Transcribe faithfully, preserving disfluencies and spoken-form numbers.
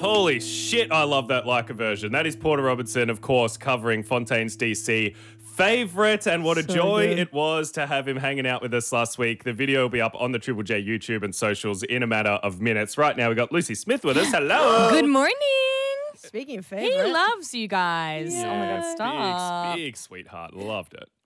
Holy shit, I love that Leica version. That is Porter Robinson, of course, covering Fontaine's D C favorite, and what a So joy good. it was to have him hanging out with us last week. The video will be up on the Triple J YouTube and socials in a matter of minutes. Right now, we got Lucy Smith with us. Hello. Good morning. Speaking of He favorite. loves you guys. Oh my God, Yeah. stop. Big, big sweetheart. Loved it.